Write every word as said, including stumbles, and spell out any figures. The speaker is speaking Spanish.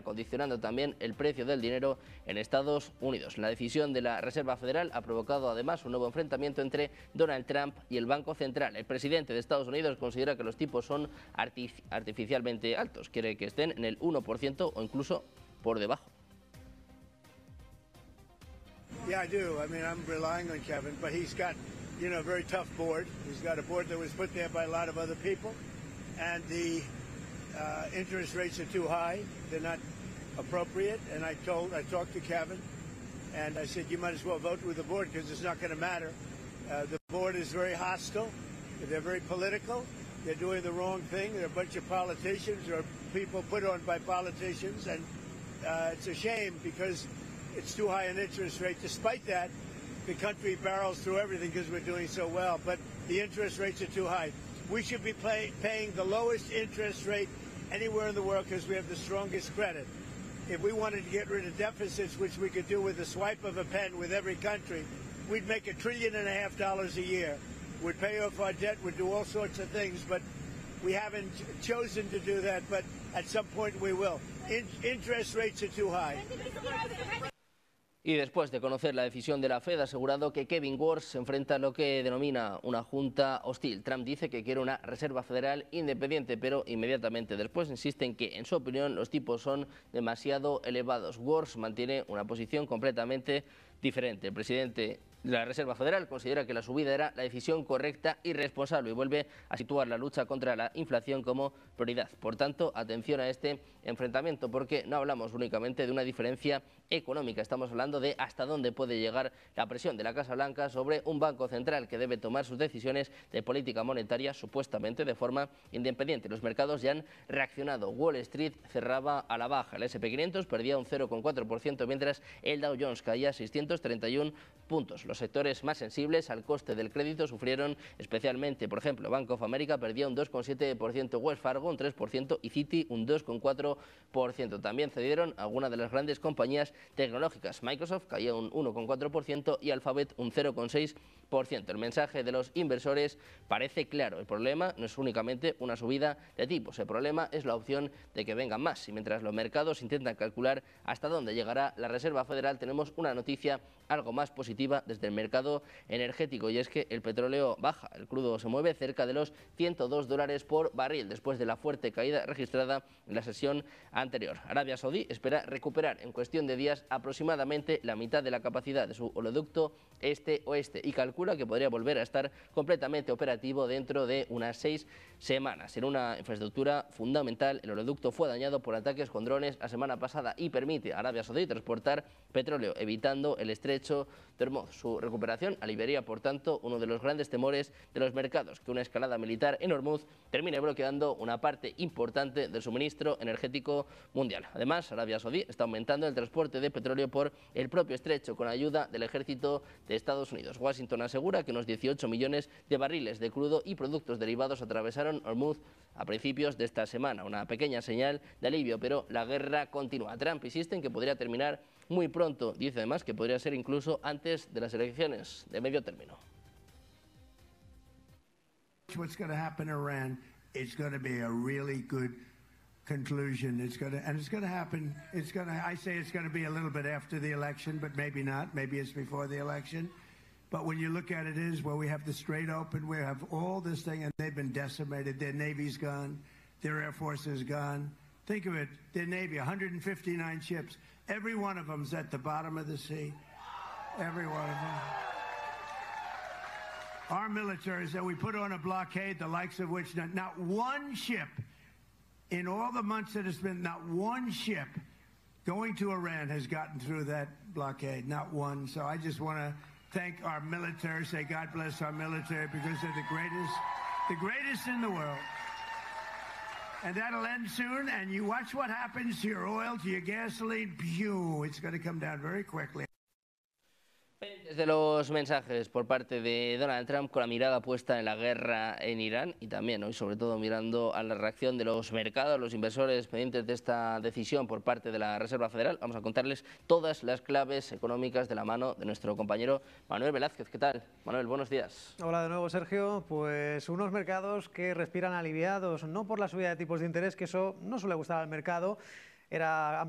condicionando también el precio del dinero en Estados Unidos. La decisión de la Reserva Federal ha provocado además un nuevo enfrentamiento entre Donald Trump y el Banco Central. El presidente de Estados Unidos considera que los tipos son artif- artificialmente altos, quiere que estén en el uno por ciento o incluso por debajo. Yeah, I do. I mean, I'm relying on Kevin, but he's got, you know, a very tough board. He's got a board that was put there by a lot of other people, and the uh, interest rates are too high. They're not appropriate. And I told, I talked to Kevin, and I said, you might as well vote with the board because it's not going to matter. Uh, the board is very hostile. They're very political. They're doing the wrong thing. They're a bunch of politicians or people put on by politicians, and uh, it's a shame because it's too high an interest rate. Despite that, the country barrels through everything because we're doing so well, but the interest rates are too high. We should be pay, paying the lowest interest rate anywhere in the world because we have the strongest credit. If we wanted to get rid of deficits, which we could do with a swipe of a pen with every country, we'd make a trillion and a half dollars a year. We'd pay off our debt, we'd do all sorts of things, but we haven't chosen to do that, but at some point we will. In, interest rates are too high. Y después de conocer la decisión de la Fed, ha asegurado que Kevin Warsh se enfrenta a lo que denomina una junta hostil. Trump dice que quiere una Reserva Federal independiente, pero inmediatamente después insiste en que, en su opinión, los tipos son demasiado elevados. Warsh mantiene una posición completamente diferente. El presidente de la Reserva Federal considera que la subida era la decisión correcta y responsable y vuelve a situar la lucha contra la inflación como prioridad. Por tanto, atención a este enfrentamiento, porque no hablamos únicamente de una diferencia económica, estamos hablando de hasta dónde puede llegar la presión de la Casa Blanca sobre un banco central que debe tomar sus decisiones de política monetaria supuestamente de forma independiente. Los mercados ya han reaccionado. Wall Street cerraba a la baja. El ese and pe quinientos perdía un cero coma cuatro por ciento, mientras el Dow Jones caía seiscientos treinta y uno puntos. Los sectores más sensibles al coste del crédito sufrieron especialmente. Por ejemplo, Bank of America perdía un dos coma siete por ciento, Wells Fargo un tres por ciento y Citi un dos coma cuatro por ciento. También cedieron algunas de las grandes compañías tecnológicas. Microsoft caía un uno coma cuatro por ciento y Alphabet un cero coma seis por ciento. El mensaje de los inversores parece claro. El problema no es únicamente una subida de tipos. El problema es la opción de que vengan más. Y mientras los mercados intentan calcular hasta dónde llegará la Reserva Federal, tenemos una noticia algo más positiva desde el mercado energético, y es que el petróleo baja. El crudo se mueve cerca de los ciento dos dólares por barril después de la fuerte caída registrada en la sesión anterior. Arabia Saudí espera recuperar en cuestión de días aproximadamente la mitad de la capacidad de su oleoducto este-oeste y calcula que podría volver a estar completamente operativo dentro de unas seis semanas. En una infraestructura fundamental, el oleoducto fue dañado por ataques con drones la semana pasada y permite a Arabia Saudí transportar petróleo evitando el estrecho de Hormuz. Su recuperación aliviaría, por tanto, uno de los grandes temores de los mercados, que una escalada militar en Hormuz termine bloqueando una parte importante del suministro energético mundial. Además, Arabia Saudí está aumentando el transporte de petróleo por el propio estrecho con ayuda del ejército de Estados Unidos. Washington asegura que unos dieciocho millones de barriles de crudo y productos derivados atravesaron Hormuz a principios de esta semana. Una pequeña señal de alivio, pero la guerra continúa. Trump insiste en que podría terminar muy pronto. Dice además que podría ser incluso antes de las elecciones de medio término. What's going to happen in Iran is going to be a really good conclusion. It's going to, and it's going to happen. It's going to, I say it's going to be a little bit after the election, but maybe not. Maybe it's before the election. But when you look at it is where we have the Strait open, we have all this thing, and they've been decimated. Their Navy's gone. Their Air Force is gone. Think of it, their Navy, one hundred fifty-nine ships. Every one of them's at the bottom of the sea. Every one of them. Our militaries that we put on a blockade, the likes of which not, not one ship, in all the months that it's been, not one ship going to Iran has gotten through that blockade, not one. So I just want to thank our military, say God bless our military, because they're the greatest, the greatest in the world. And that'll end soon, and you watch what happens to your oil, to your gasoline, pew, it's going to come down very quickly. Desde los mensajes por parte de Donald Trump con la mirada puesta en la guerra en Irán y también hoy sobre todo mirando a la reacción de los mercados, los inversores pendientes de esta decisión por parte de la Reserva Federal, vamos a contarles todas las claves económicas de la mano de nuestro compañero Manuel Velázquez. ¿Qué tal? Manuel, buenos días. Hola de nuevo, Sergio. Pues unos mercados que respiran aliviados, no por la subida de tipos de interés, que eso no suele gustar al mercado. Era